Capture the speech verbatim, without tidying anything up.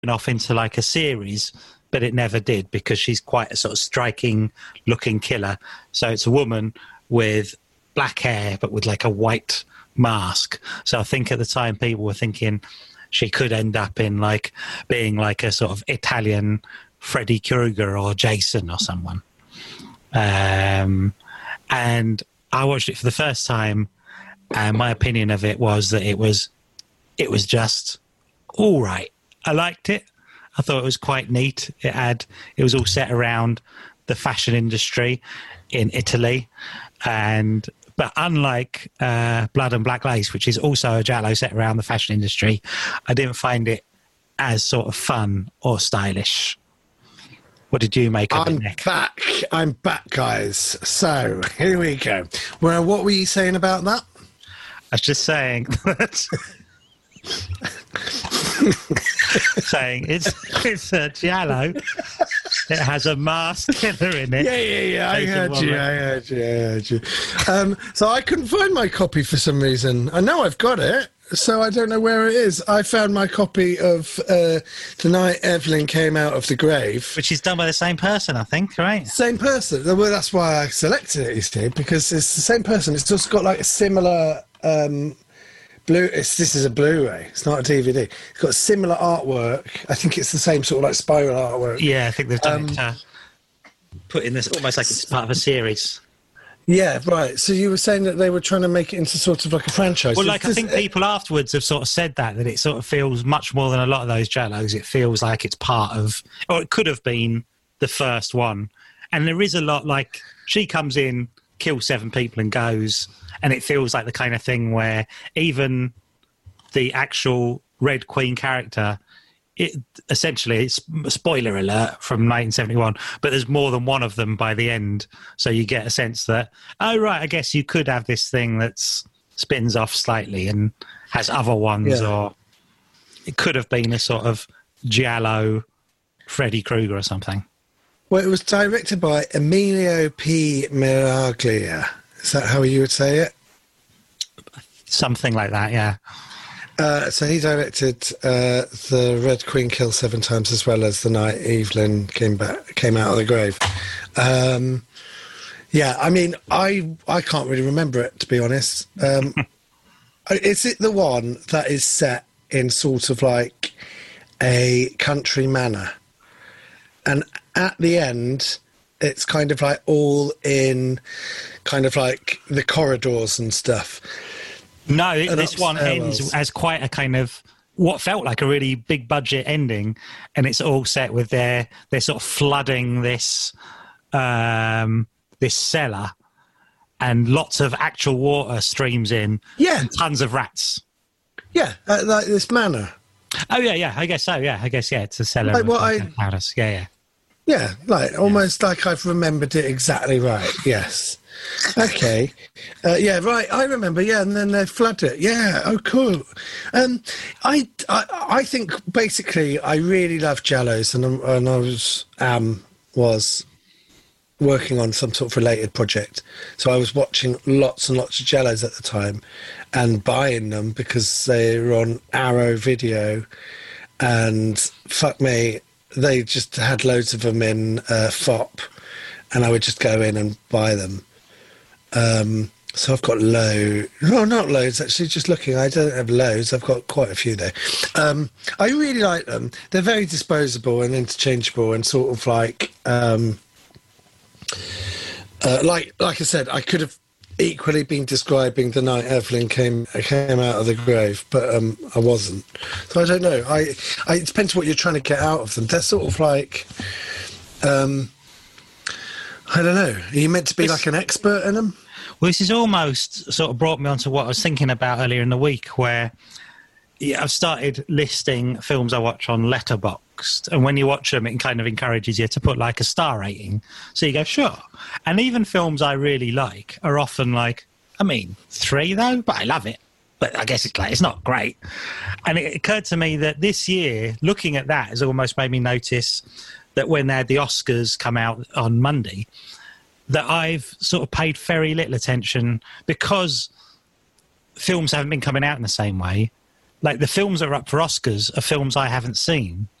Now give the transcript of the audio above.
off into like a series, but it never did because she's quite a sort of striking looking killer. So it's a woman with black hair, but with like a white mask. So I think at the time people were thinking she could end up in like being like a sort of Italian Freddy Krueger or Jason or someone. Um, and I watched it for the first time, and my opinion of it was that it was, it was just all right. I liked it. I thought it was quite neat. It had, it was all set around the fashion industry in Italy, and but unlike uh, Blood and Black Lace, which is also a giallo set around the fashion industry, I didn't find it as sort of fun or stylish. What did you make of I'm it, Nick? back. I'm back, guys. So here we go. Well, what were you saying about that? I was just saying that. saying it's it's a giallo. It has a masked killer in it. Yeah, yeah, yeah. I heard you. I heard you. I heard you. Um, so I couldn't find my copy for some reason. I know I've got it, so I don't know where it is. I found my copy of uh, The Night Evelyn Came Out of the Grave, which is done by the same person, I think, right? Same person. Well, that's why I selected it, you see, because it's the same person. It's just got like a similar. Um, Blue. It's, this is a Blu-ray. It's not a D V D. It's got similar artwork. I think it's the same sort of like spiral artwork. Yeah, I think they've done um, it to put in this almost like it's part of a series. Yeah, right. So you were saying that they were trying to make it into sort of like a franchise. Well, so like this, I think people afterwards have sort of said that, that it sort of feels much more than a lot of those giallos. It feels like it's part of, or it could have been the first one. And there is a lot like, she comes in, kills seven people and goes, and it feels like the kind of thing where even the actual Red Queen character, it essentially, it's spoiler alert from nineteen seventy-one, but there's more than one of them by the end. So you get a sense that, oh, right, I guess you could have this thing that's spins off slightly and has other ones, yeah. Or it could have been a sort of giallo Freddy Krueger or something. Well, it was directed by Emilio P. Miraglia. Is that how you would say it? Something like that, yeah. Uh, so he directed uh, The Red Queen Killed Seven Times, as well as The Night Evelyn Came Back, Came Out of the Grave. Um, yeah, I mean, I I can't really remember it, to be honest. Um, is it the one that is set in sort of like a country manor? And at the end, it's kind of like all in kind of like the corridors and stuff. No, and this one ends as quite a kind of what felt like a really big budget ending, and it's all set with their they're sort of flooding this um, this cellar, and lots of actual water streams in. Yeah, and tons of rats. Yeah, uh, like this manor. Oh yeah, yeah. I guess so. Yeah, I guess yeah. It's a cellar. Like what I, powders. Yeah, yeah. Yeah, like almost yeah. like I've remembered it exactly right. Yes. Okay. Uh, yeah, right. I remember. Yeah, and then they flood it. Yeah. Oh, cool. Um, I, I, I think basically I really love giallos, and, and I was um was working on some sort of related project, so I was watching lots and lots of giallos at the time, and buying them because they were on Arrow Video, and fuck me, they just had loads of them in uh, F O P, and I would just go in and buy them. Um, so I've got loads, no, not loads actually, just looking, I don't have loads, I've got quite a few though. Um, I really like them. They're very disposable and interchangeable, and sort of like, um, uh, like, like I said, I could have equally been describing The Night Evelyn came came out of the grave, but um, I wasn't. So I don't know. I, I it depends what you're trying to get out of them. They're sort of like, um, I don't know. Are you meant to be like an expert in them? Well, this has almost sort of brought me on to what I was thinking about earlier in the week, where yeah, I've started listing films I watch on Letterboxd, and when you watch them, it kind of encourages you to put like a star rating. So you go, sure. And even films I really like are often like, I mean, three though, but I love it. But I guess it's like, it's not great. And it occurred to me that this year, looking at that has almost made me notice that when they had the Oscars come out on Monday, that I've sort of paid very little attention because films haven't been coming out in the same way. Like the films that are up for Oscars are films I haven't seen.